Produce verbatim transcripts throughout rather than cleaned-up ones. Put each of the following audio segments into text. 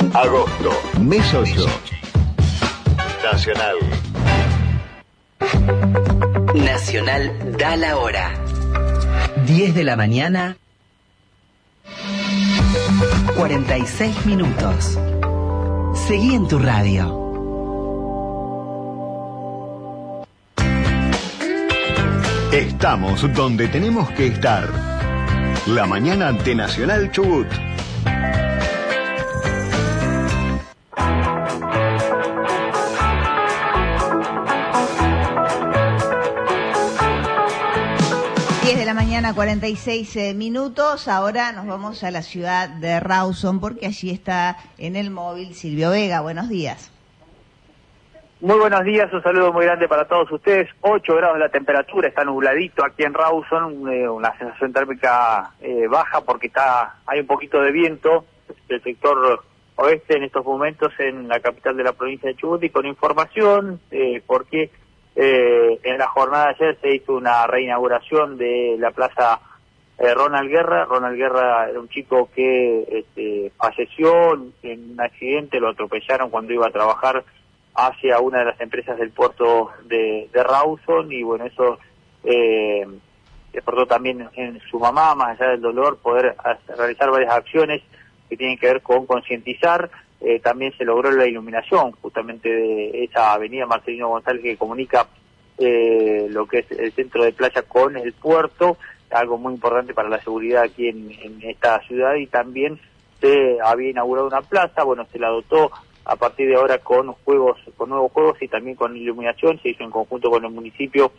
Agosto, mes ocho. Nacional. Nacional da la hora. diez de la mañana, cuarenta y seis minutos. Seguí en tu radio. Estamos donde tenemos que estar. La mañana de Nacional Chubut. diez de la mañana, cuarenta y seis eh, minutos. Ahora nos vamos a la ciudad de Rawson porque allí está en el móvil Silvio Vega. Buenos días. Muy buenos días, un saludo muy grande para todos ustedes. ocho grados la temperatura, está nubladito aquí en Rawson, eh, una sensación térmica eh, baja porque está hay un poquito de viento del sector oeste en estos momentos en la capital de la provincia de Chubut, y con información eh, porque eh, en la jornada de ayer se hizo una reinauguración de la plaza eh, Ronald Guerra. Ronald Guerra era un chico que este, falleció en un accidente, lo atropellaron cuando iba a trabajar hacia una de las empresas del puerto de, de Rawson, y bueno, eso eh, despertó también en su mamá, más allá del dolor, poder hacer, realizar varias acciones que tienen que ver con concientizar. Eh, también se logró la iluminación justamente de esa avenida Marcelino González que comunica eh, lo que es el centro de playa con el puerto, algo muy importante para la seguridad aquí en, en esta ciudad. Y también se había inaugurado una plaza, bueno, se la dotó a partir de ahora con juegos, con nuevos juegos y también con iluminación. Se hizo en conjunto con el municipio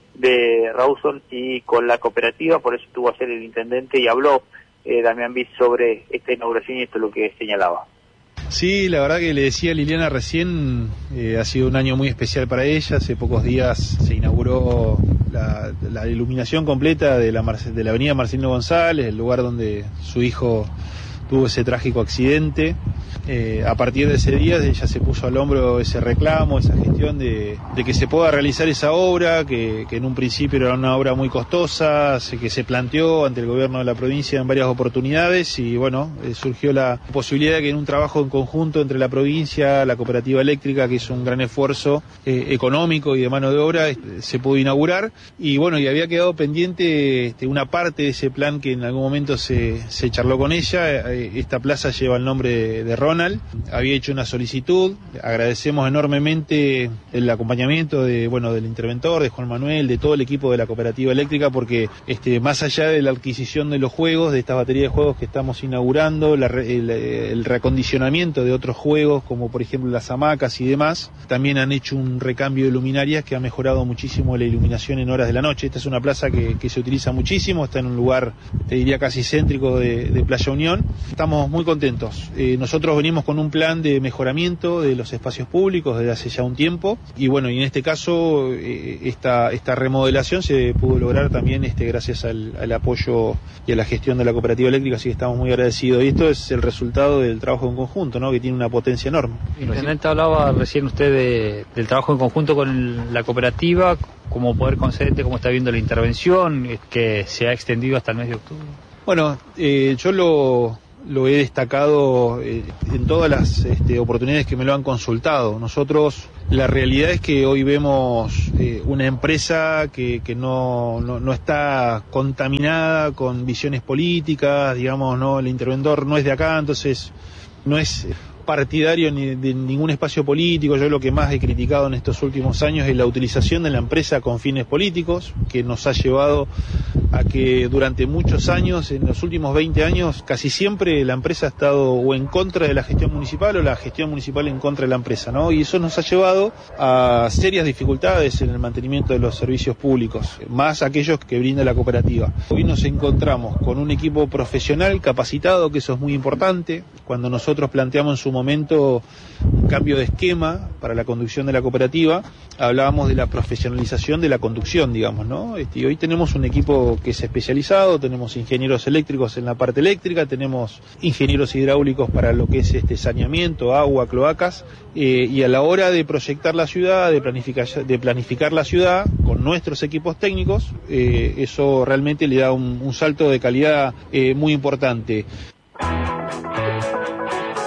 de Rawson y con la cooperativa, por eso estuvo ayer el intendente y habló eh, Damián Bis sobre esta inauguración, y esto es lo que señalaba. Sí, la verdad que le decía a Liliana recién, eh, ha sido un año muy especial para ella. Hace pocos días se inauguró la, la iluminación completa de la, de la avenida Marcelino González, el lugar donde su hijo tuvo ese trágico accidente. Eh, a partir de ese día ella se puso al hombro ese reclamo, esa gestión de, de que se pueda realizar esa obra, que, que en un principio era una obra muy costosa, que se planteó ante el gobierno de la provincia en varias oportunidades, y bueno, eh, surgió la posibilidad de que en un trabajo en conjunto entre la provincia, la cooperativa eléctrica, que hizo un gran esfuerzo eh, económico y de mano de obra, eh, se pudo inaugurar. Y bueno, y había quedado pendiente este, una parte de ese plan que en algún momento se, se charló con ella. Eh, esta plaza lleva el nombre de, de Ronald. Había hecho una solicitud, agradecemos enormemente el acompañamiento de bueno del interventor, de Juan Manuel, de todo el equipo de la cooperativa eléctrica, porque este más allá de la adquisición de los juegos, de esta batería de juegos que estamos inaugurando, la, el, el reacondicionamiento de otros juegos, como por ejemplo las hamacas y demás, también han hecho un recambio de luminarias que ha mejorado muchísimo la iluminación en horas de la noche. Esta es una plaza que, que se utiliza muchísimo, está en un lugar, te diría, casi céntrico de, de Playa Unión. Estamos muy contentos. Eh, nosotros venimos con un plan de mejoramiento de los espacios públicos desde hace ya un tiempo, y bueno, y en este caso eh, esta, esta remodelación se pudo lograr también este, gracias al, al apoyo y a la gestión de la cooperativa eléctrica, así que estamos muy agradecidos, y esto es el resultado del trabajo en conjunto, ¿no?, que tiene una potencia enorme. Intendente, hablaba recién usted de, del trabajo en conjunto con el, la cooperativa como poder concedente, cómo está viendo la intervención que se ha extendido hasta el mes de octubre. Bueno, eh, yo lo lo he destacado eh, en todas las este, oportunidades que me lo han consultado. Nosotros, la realidad es que hoy vemos eh, una empresa que, que no, no, no está contaminada con visiones políticas, digamos, no, el interventor no es de acá, entonces no es partidario ni de ningún espacio político. Yo lo que más he criticado en estos últimos años es la utilización de la empresa con fines políticos, que nos ha llevado a que durante muchos años, en los últimos veinte años, casi siempre la empresa ha estado o en contra de la gestión municipal o la gestión municipal en contra de la empresa, ¿no? Y eso nos ha llevado a serias dificultades en el mantenimiento de los servicios públicos, más aquellos que brinda la cooperativa. Hoy nos encontramos con un equipo profesional capacitado, que eso es muy importante. Cuando nosotros planteamos en su momento un cambio de esquema para la conducción de la cooperativa, hablábamos de la profesionalización de la conducción, digamos, ¿no? Este, y hoy tenemos un equipo que es especializado, tenemos ingenieros eléctricos en la parte eléctrica, tenemos ingenieros hidráulicos para lo que es este saneamiento, agua, cloacas, eh, y a la hora de proyectar la ciudad, de planificar, de planificar la ciudad con nuestros equipos técnicos, eh, eso realmente le da un, un salto de calidad eh, muy importante.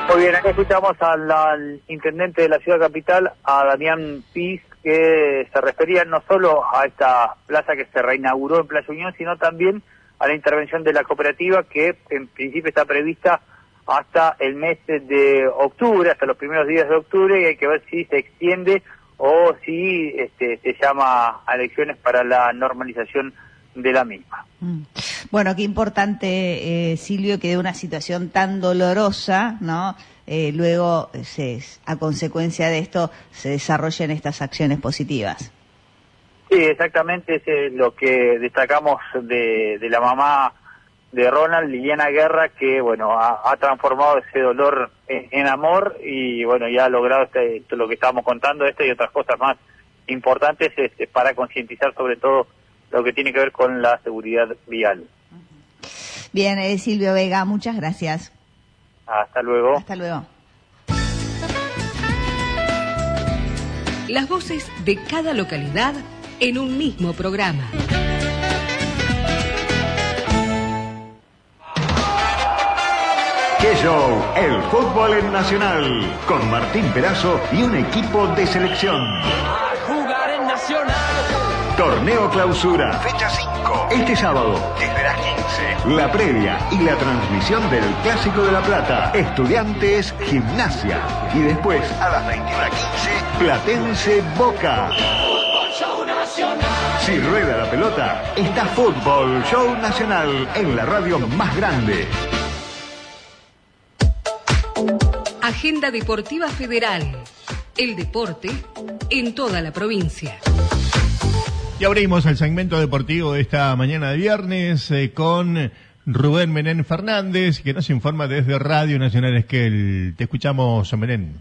Muy bien, acá escuchamos al, al intendente de la ciudad capital, a Damián Piz, que se refería no solo a esta plaza que se reinauguró en Playa Unión, sino también a la intervención de la cooperativa, que en principio está prevista hasta el mes de octubre, hasta los primeros días de octubre, y hay que ver si se extiende o si este, se llama a elecciones para la normalización de la misma. Bueno, qué importante, eh, Silvio, que de una situación tan dolorosa, ¿no? Eh, luego, se, a consecuencia de esto, se desarrollen estas acciones positivas. Sí, exactamente, es lo que destacamos de, de la mamá de Ronald, Liliana Guerra, que bueno ha, ha transformado ese dolor en, en amor y bueno ya ha logrado este, esto, lo que estábamos contando, esto y otras cosas más importantes es, es para concientizar sobre todo lo que tiene que ver con la seguridad vial. Bien, eh, Silvio Vega, muchas gracias. Hasta luego. Hasta luego. Las voces de cada localidad en un mismo programa. ¡Qué show! El fútbol en Nacional, con Martín Perazo y un equipo de selección. Jugar en Nacional. Torneo Clausura. Fecha cinco. Este sábado. Desde las quince. La previa y la transmisión del Clásico de La Plata. Estudiantes Gimnasia. Y después, A las veintiuna quince. Platense Boca. Show Nacional. Si rueda la pelota, está Fútbol Show Nacional en la radio más grande. Agenda Deportiva Federal. El deporte en toda la provincia. Y abrimos el segmento deportivo de esta mañana de viernes eh, con Rubén Menén Fernández, que nos informa desde Radio Nacional Esquel. Te escuchamos, Menén.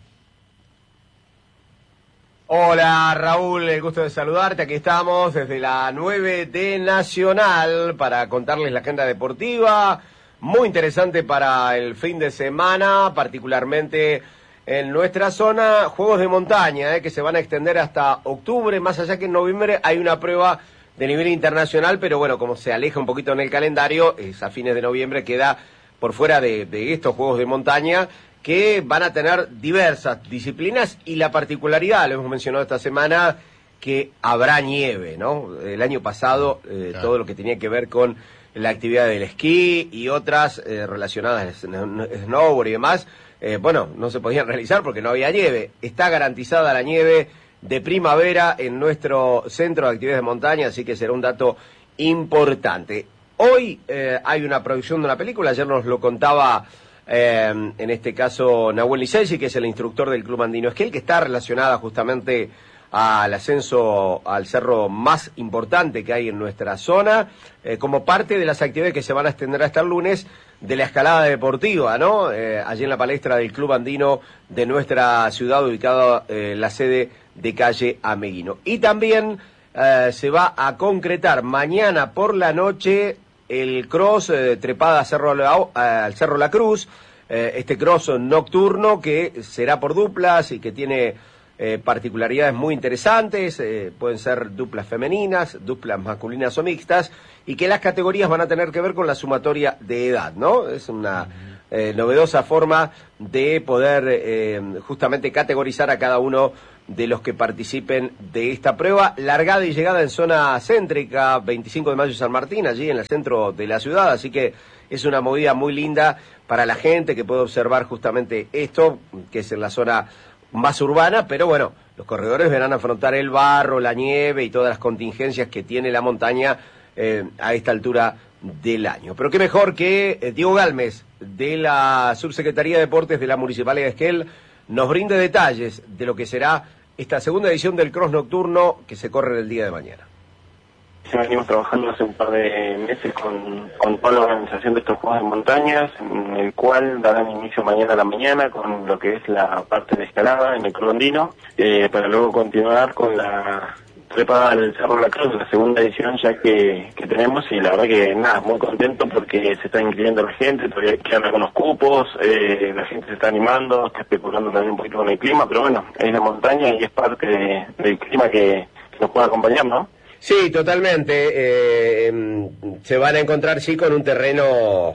Hola Raúl, el gusto de saludarte. Aquí estamos desde la nueve de Nacional para contarles la agenda deportiva. Muy interesante para el fin de semana, particularmente en nuestra zona, juegos de montaña, eh, que se van a extender hasta octubre, más allá que en noviembre hay una prueba de nivel internacional, pero bueno, como se aleja un poquito en el calendario, es a fines de noviembre, queda por fuera de, de estos juegos de montaña, que van a tener diversas disciplinas y la particularidad, lo hemos mencionado esta semana, que habrá nieve, ¿no? El año pasado, eh, claro. todo lo que tenía que ver con la actividad del esquí y otras eh, relacionadas al snowboard y demás, eh, bueno, no se podían realizar porque no había nieve. Está garantizada la nieve de primavera en nuestro centro de actividades de montaña, así que será un dato importante. Hoy eh, hay una producción de una película, ayer nos lo contaba eh, en este caso Nahuel Licelli, que es el instructor del Club Andino Esquel, que está relacionada justamente al ascenso al cerro más importante que hay en nuestra zona, eh, como parte de las actividades que se van a extender hasta el lunes de la escalada deportiva, ¿no? Eh, allí en la palestra del Club Andino de nuestra ciudad, ubicada en eh, la sede de calle Ameguino. Y también eh, se va a concretar mañana por la noche el cross eh, trepada a Cerro la, al Cerro La Cruz, eh, este cross nocturno que será por duplas y que tiene Eh, particularidades muy interesantes, eh, pueden ser duplas femeninas, duplas masculinas o mixtas, y que las categorías van a tener que ver con la sumatoria de edad, ¿no? Es una eh, novedosa forma de poder eh, justamente categorizar a cada uno de los que participen de esta prueba. Largada y llegada en zona céntrica, veinticinco de mayo San Martín, allí en el centro de la ciudad, así que es una movida muy linda para la gente que puede observar justamente esto, que es en la zona más urbana, pero bueno, los corredores verán afrontar el barro, la nieve y todas las contingencias que tiene la montaña eh, a esta altura del año. Pero qué mejor que eh, Diego Galmes, de la Subsecretaría de Deportes de la Municipalidad de Esquel, nos brinde detalles de lo que será esta segunda edición del cross nocturno que se corre el día de mañana. Venimos trabajando hace un par de meses con, con toda la organización de estos juegos de montañas, en el cual darán inicio mañana a la mañana con lo que es la parte de escalada en el Club Andino, eh, para luego continuar con la trepada del Cerro La Cruz, la segunda edición ya que, que tenemos, y la verdad que nada, muy contento porque se está inscribiendo la gente, todavía quedan algunos cupos, eh, la gente se está animando, está especulando también un poquito con el clima, pero bueno, es la montaña y es parte de, del clima que, que nos puede acompañar, ¿no? Sí, totalmente. Eh, se van a encontrar, sí, con un terreno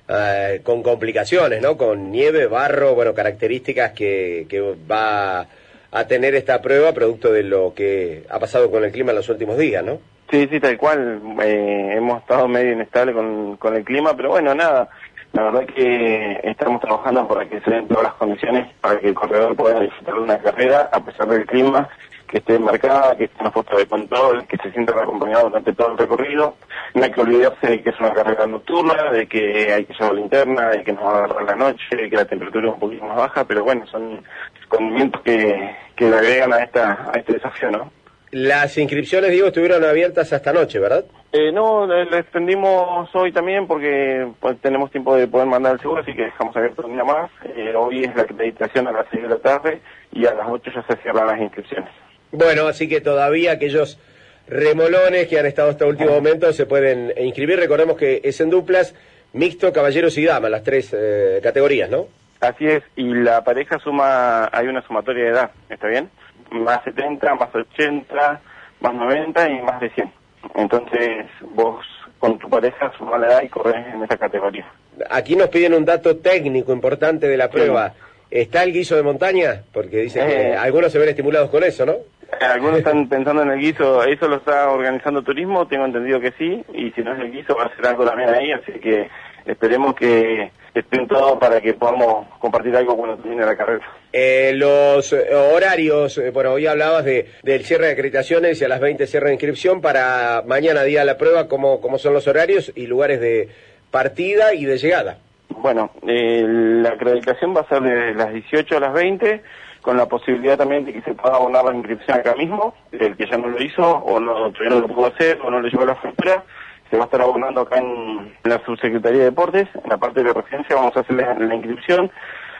eh, con complicaciones, ¿no? Con nieve, barro, bueno, características que, que va a tener esta prueba producto de lo que ha pasado con el clima en los últimos días, ¿no? Sí, sí, tal cual. Eh, hemos estado medio inestable con, con el clima, pero bueno, nada. La verdad que estamos trabajando para que se den todas las condiciones para que el corredor pueda disfrutar de una carrera a pesar del clima, que esté marcada, que esté en los puestos de control, que se sienta acompañado durante todo el recorrido. No hay que olvidarse de que es una carrera nocturna, de que hay que llevar linterna, de que nos va a agarrar la noche, de que la temperatura es un poquito más baja, pero bueno, son condimentos que, que le agregan a esta a este desafío, ¿no? Las inscripciones, digo, estuvieron abiertas hasta anoche, ¿verdad? Eh, no, le, le extendimos hoy también porque pues, tenemos tiempo de poder mandar el seguro, así que dejamos abierto un día más. Eh, hoy es la acreditación a las seis de la tarde y a las ocho ya se cierran las inscripciones. Bueno, así que todavía aquellos remolones que han estado hasta último momento se pueden inscribir. Recordemos que es en duplas, mixto, caballeros y damas, las tres eh, categorías, ¿no? Así es, y la pareja suma, hay una sumatoria de edad, ¿está bien? Más setenta, más ochenta, más noventa y más de cien. Entonces vos con tu pareja sumás la edad y corres en esa categoría. Aquí nos piden un dato técnico importante de la prueba. Sí. ¿Está el guiso de montaña? Porque dicen eh, que algunos se ven estimulados con eso, ¿no? Algunos están pensando en el guiso, eso lo está organizando turismo, tengo entendido que sí, y si no es el guiso va a ser algo también ahí, así que esperemos que estén todos para que podamos compartir algo cuando termine la carrera. Eh, los eh, horarios, eh, bueno, hoy hablabas de del cierre de acreditaciones y a las veinte cierre de inscripción. Para mañana día de la prueba, ¿cómo, cómo son los horarios y lugares de partida y de llegada? Bueno, eh, la acreditación va a ser de las dieciocho a las veinte, con la posibilidad también de que se pueda abonar la inscripción acá mismo, el que ya no lo hizo o no, todavía no lo pudo hacer o no le llevó la factura, se va a estar abonando acá en la Subsecretaría de Deportes, en la parte de residencia vamos a hacer la, la inscripción.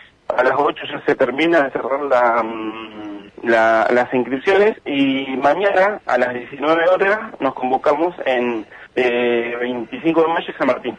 A las ocho ya se termina de cerrar la, la, las inscripciones y mañana a las diecinueve horas nos convocamos en eh, veinticinco de mayo San Martín.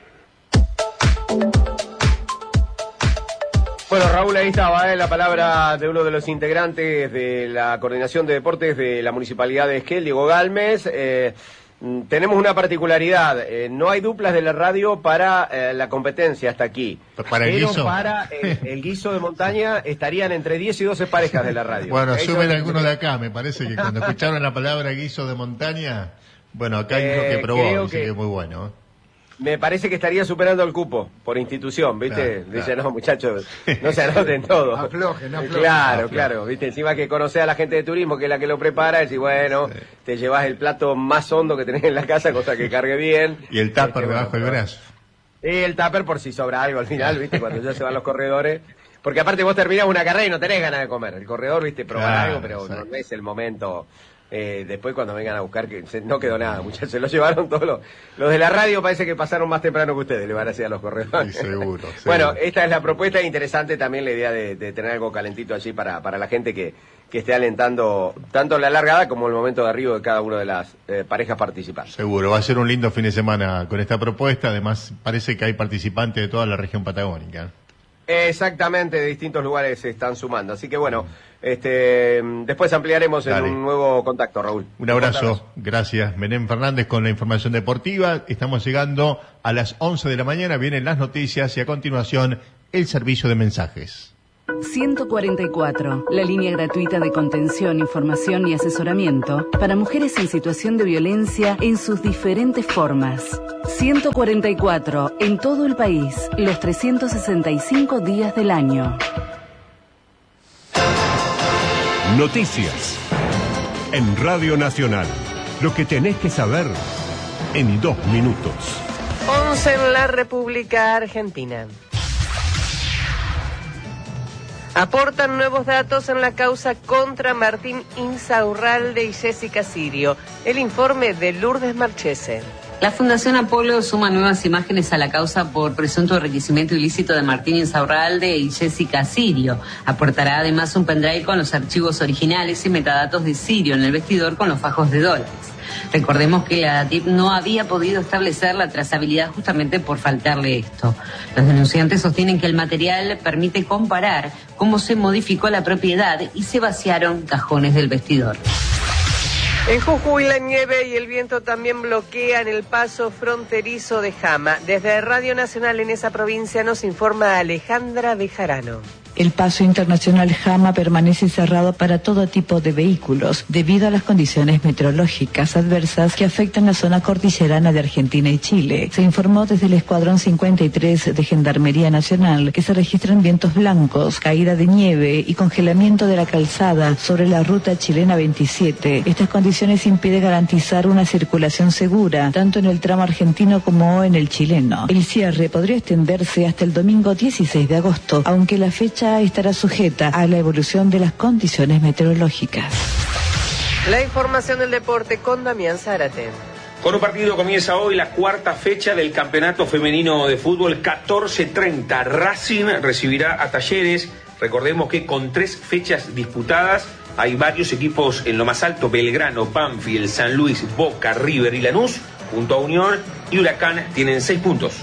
Bueno, Raúl, ahí estaba ¿eh? la palabra de uno de los integrantes de la Coordinación de Deportes de la Municipalidad de Esquel, Diego Galmes. Eh, tenemos una particularidad, eh, no hay duplas de la radio para eh, la competencia hasta aquí. ¿Para el pero guiso? para el, el guiso de montaña estarían entre diez y doce parejas de la radio. Bueno, suben algunos de acá, me parece que cuando escucharon la palabra guiso de montaña, bueno, acá hay uno que probó, dice que es muy bueno, ¿eh? Me parece que estaría superando el cupo por institución, ¿viste? Claro, Dice, claro. no, muchachos, no se anoten todo. Aflojen, aflojen. Claro, Aflojen. claro, ¿viste? Encima que conocer a la gente de turismo, que es la que lo prepara, decís, bueno, Sí. te llevas el plato más hondo que tenés en la casa, cosa que cargue bien. Y el tupper Este, debajo bueno, del brazo. Y el tupper por si sobra algo al final, ¿viste? Cuando ya se van los corredores. Porque aparte vos terminás una carrera y no tenés ganas de comer. El corredor, ¿viste? Probar Claro, algo, pero exacto. no es el momento. Eh, después cuando vengan a buscar, que se- no quedó nada, muchachos, se lo llevaron todos los, los de la radio, parece que pasaron más temprano que ustedes, le van a decir a los corredores. Sí, seguro, Bueno, seguro. esta es la propuesta, interesante también la idea de, de tener algo calentito allí para, para la gente que, que esté alentando tanto la largada como el momento de arribo de cada una de las eh, parejas participantes. Seguro, va a ser un lindo fin de semana con esta propuesta, además parece que hay participantes de toda la región patagónica. Exactamente, de distintos lugares se están sumando, así que bueno, este, después ampliaremos en Dale. un nuevo contacto, Raúl. Un abrazo, gracias. Menem Fernández con la información deportiva. Estamos llegando a las once de la mañana, vienen las noticias y a continuación el servicio de mensajes. ciento cuarenta y cuatro, la línea gratuita de contención, información y asesoramiento para mujeres en situación de violencia en sus diferentes formas. ciento cuarenta y cuatro, en todo el país, los trescientos sesenta y cinco días del año. Noticias. En Radio Nacional. Lo que tenés que saber en dos minutos. once en la República Argentina. Aportan nuevos datos en la causa contra Martín Insaurralde y Jessica Sirio. El informe de Lourdes Marchese. La Fundación Apolo suma nuevas imágenes a la causa por presunto enriquecimiento ilícito de Martín Insaurralde y Jessica Sirio. Aportará además un pendrive con los archivos originales y metadatos de Sirio en el vestidor con los fajos de dólares. Recordemos que la ATIP no había podido establecer la trazabilidad justamente por faltarle esto. Los denunciantes sostienen que el material permite comparar cómo se modificó la propiedad y se vaciaron cajones del vestidor. En Jujuy la nieve y el viento también bloquean el paso fronterizo de Jama. Desde Radio Nacional en esa provincia nos informa Alejandra Bejarano. El paso internacional Jama permanece cerrado para todo tipo de vehículos debido a las condiciones meteorológicas adversas que afectan la zona cordillerana de Argentina y Chile. Se informó desde el Escuadrón cincuenta y tres de Gendarmería Nacional que se registran vientos blancos, caída de nieve y congelamiento de la calzada sobre la ruta chilena veintisiete. Estas condiciones impiden garantizar una circulación segura, tanto en el tramo argentino como en el chileno. El cierre podría extenderse hasta el domingo dieciséis de agosto, aunque la fecha estará sujeta a la evolución de las condiciones meteorológicas. La información del deporte con Damián Zárate. Con un partido comienza hoy la cuarta fecha del Campeonato Femenino de Fútbol, catorce treinta. Racing recibirá a Talleres. Recordemos que con tres fechas disputadas hay varios equipos en lo más alto: Belgrano, Banfield, San Luis, Boca, River y Lanús, junto a Unión y Huracán, tienen seis puntos.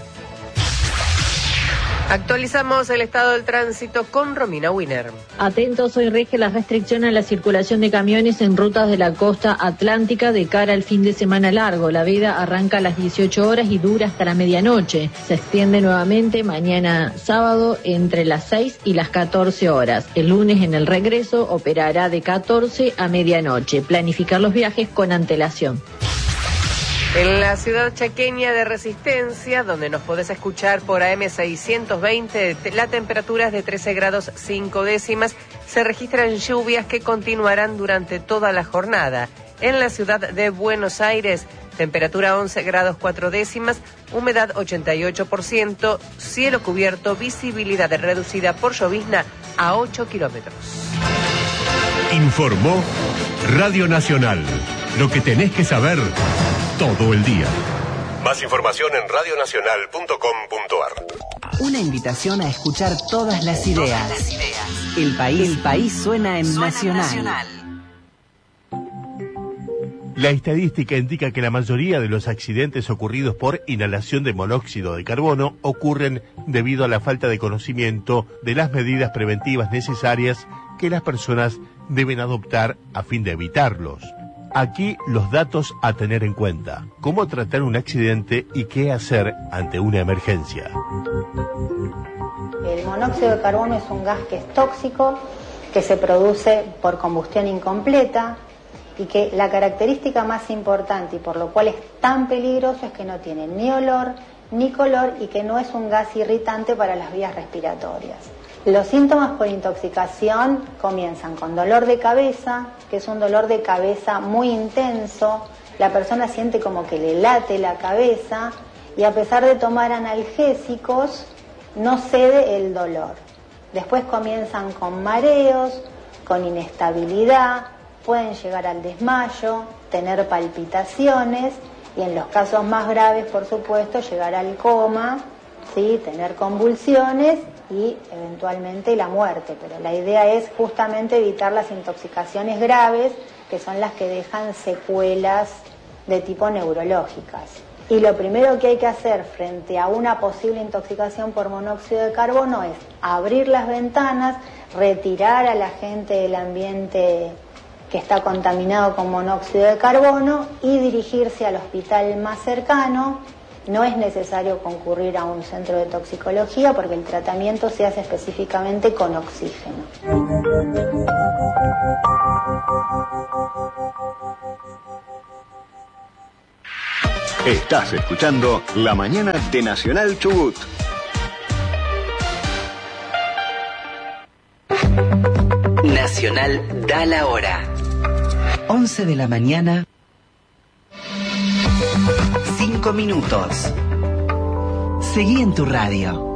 Actualizamos el estado del tránsito con Romina Wiener. Atentos, hoy rige la restricción a la circulación de camiones en rutas de la costa atlántica de cara al fin de semana largo. La veda arranca a las dieciocho horas y dura hasta la medianoche. Se extiende nuevamente mañana sábado entre las seis y las catorce horas. El lunes en el regreso operará de catorce a medianoche. Planificar los viajes con antelación. En la ciudad chaqueña de Resistencia, donde nos podés escuchar por A M seiscientos veinte, la temperatura es de trece grados cinco décimas. Se registran lluvias que continuarán durante toda la jornada. En la ciudad de Buenos Aires, temperatura once grados cuatro décimas, humedad ochenta y ocho por ciento, cielo cubierto, visibilidad reducida por llovizna a ocho kilómetros. Informó Radio Nacional. Lo que tenés que saber todo el día. Más información en radio nacional punto com punto a r. Una invitación a escuchar todas las ideas. Todas las ideas. El país, el país suena en suena Nacional. Nacional. La estadística indica que la mayoría de los accidentes ocurridos por inhalación de monóxido de carbono ocurren debido a la falta de conocimiento de las medidas preventivas necesarias que las personas deben adoptar a fin de evitarlos. Aquí los datos a tener en cuenta: cómo tratar un accidente y qué hacer ante una emergencia. El monóxido de carbono es un gas que es tóxico, que se produce por combustión incompleta y que la característica más importante y por lo cual es tan peligroso es que no tiene ni olor ni color y que no es un gas irritante para las vías respiratorias. Los síntomas por intoxicación comienzan con dolor de cabeza, que es un dolor de cabeza muy intenso. La persona siente como que le late la cabeza y a pesar de tomar analgésicos no cede el dolor. Después comienzan con mareos, con inestabilidad, pueden llegar al desmayo, tener palpitaciones y en los casos más graves, por supuesto, llegar al coma, ¿sí? Tener convulsiones y eventualmente la muerte, pero la idea es justamente evitar las intoxicaciones graves, que son las que dejan secuelas de tipo neurológicas. Y lo primero que hay que hacer frente a una posible intoxicación por monóxido de carbono es abrir las ventanas, retirar a la gente del ambiente que está contaminado con monóxido de carbono y dirigirse al hospital más cercano. No es necesario concurrir a un centro de toxicología porque el tratamiento se hace específicamente con oxígeno. Estás escuchando La Mañana de Nacional Chubut. Nacional da la hora. once de la mañana. Cinco minutos. Seguí en tu radio.